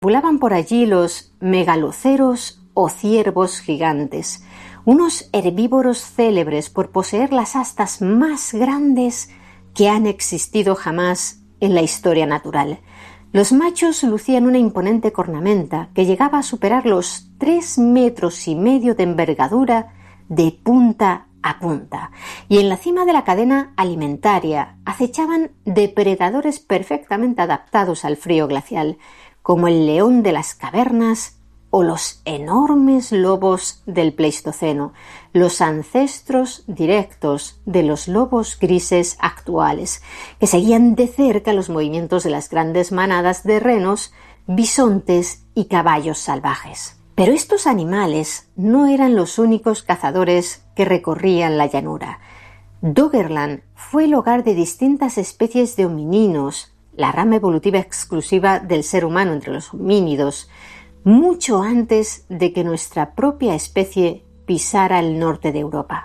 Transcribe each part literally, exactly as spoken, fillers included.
Volaban por allí los megaloceros o ciervos gigantes, unos herbívoros célebres por poseer las astas más grandes que han existido jamás en la historia natural. Los machos lucían una imponente cornamenta que llegaba a superar los tres metros y medio de envergadura de punta a punta, y en la cima de la cadena alimentaria acechaban depredadores perfectamente adaptados al frío glacial, como el león de las cavernas o los enormes lobos del Pleistoceno, los ancestros directos de los lobos grises actuales, que seguían de cerca los movimientos de las grandes manadas de renos, bisontes y caballos salvajes. Pero estos animales no eran los únicos cazadores que recorrían la llanura. Doggerland fue el hogar de distintas especies de homininos, la rama evolutiva exclusiva del ser humano entre los homínidos, mucho antes de que nuestra propia especie pisara el norte de Europa.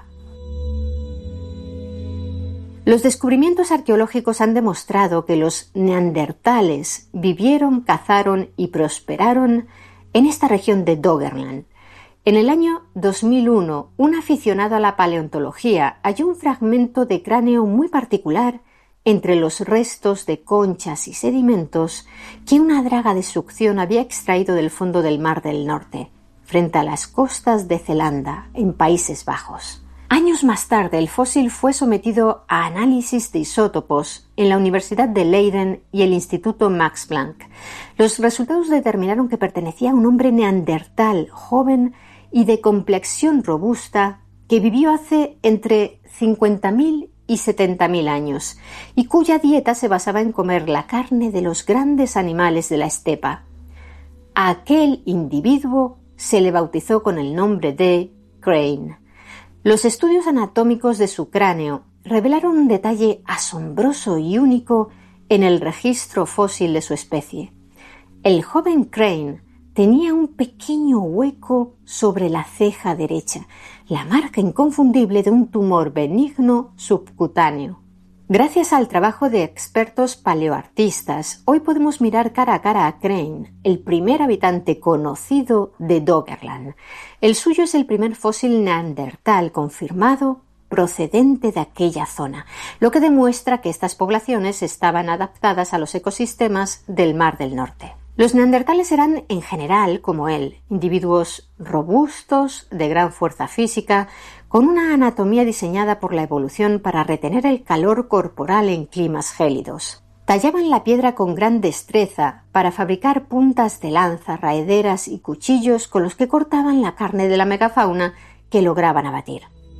Los descubrimientos arqueológicos han demostrado que los neandertales vivieron, cazaron y prosperaron en esta región de Doggerland. En el año dos mil uno, un aficionado a la paleontología halló un fragmento de cráneo muy particular entre los restos de conchas y sedimentos que una draga de succión había extraído del fondo del Mar del Norte, frente a las costas de Zelanda, en Países Bajos. Años más tarde, el fósil fue sometido a análisis de isótopos en la Universidad de Leiden y el Instituto Max Planck. Los resultados determinaron que pertenecía a un hombre neandertal joven y de complexión robusta que vivió hace entre cincuenta mil y setenta mil años, y cuya dieta se basaba en comer la carne de los grandes animales de la estepa. A aquel individuo se le bautizó con el nombre de Crane. Los estudios anatómicos de su cráneo revelaron un detalle asombroso y único en el registro fósil de su especie. El joven Crane tenía un pequeño hueco sobre la ceja derecha, la marca inconfundible de un tumor benigno subcutáneo. Gracias al trabajo de expertos paleoartistas, hoy podemos mirar cara a cara a Crane, el primer habitante conocido de Doggerland. El suyo es el primer fósil neandertal confirmado procedente de aquella zona, lo que demuestra que estas poblaciones estaban adaptadas a los ecosistemas del Mar del Norte. Los neandertales eran, en general, como él, individuos robustos, de gran fuerza física, con una anatomía diseñada por la evolución para retener el calor corporal en climas gélidos. Tallaban la piedra con gran destreza para fabricar puntas de lanza, raederas y cuchillos con los que cortaban la carne de la megafauna que lograban abatir.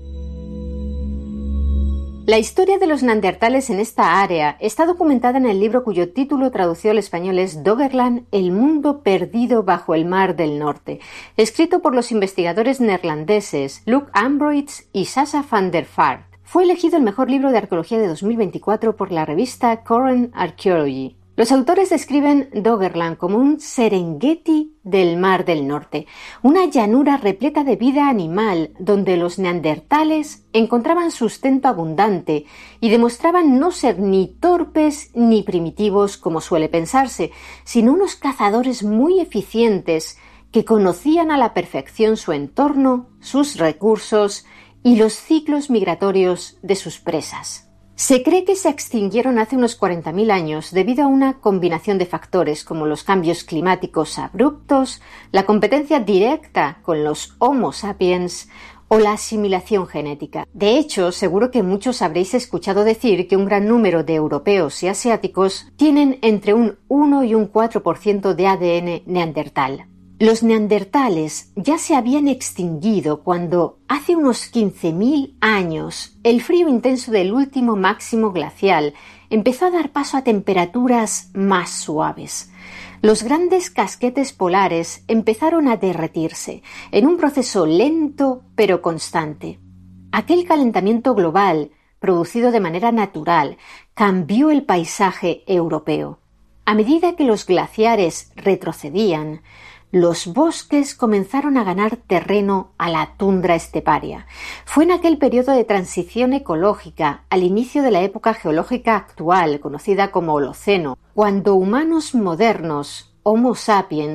La historia de los neandertales en esta área está documentada en el libro cuyo título traducido al español es Doggerland, el mundo perdido bajo el Mar del Norte, escrito por los investigadores neerlandeses Luc Ambroits y Sascha van der Vaart. Fue elegido el mejor libro de arqueología de dos mil veinticuatro por la revista Current Archaeology. Los autores describen Doggerland como un Serengeti del Mar del Norte, una llanura repleta de vida animal donde los neandertales encontraban sustento abundante y demostraban no ser ni torpes ni primitivos como suele pensarse, sino unos cazadores muy eficientes que conocían a la perfección su entorno, sus recursos y los ciclos migratorios de sus presas. Se cree que se extinguieron hace unos cuarenta mil años debido a una combinación de factores como los cambios climáticos abruptos, la competencia directa con los Homo sapiens o la asimilación genética. De hecho, seguro que muchos habréis escuchado decir que un gran número de europeos y asiáticos tienen entre un uno y un cuatro por ciento de A D N neandertal. Los neandertales ya se habían extinguido cuando, hace unos quince mil años, el frío intenso del último máximo glacial empezó a dar paso a temperaturas más suaves. Los grandes casquetes polares empezaron a derretirse, en un proceso lento pero constante. Aquel calentamiento global, producido de manera natural, cambió el paisaje europeo. A medida que los glaciares retrocedían, los bosques comenzaron a ganar terreno a la tundra esteparia. Fue en aquel periodo de transición ecológica, al inicio de la época geológica actual, conocida como Holoceno, cuando humanos modernos Homo sapiens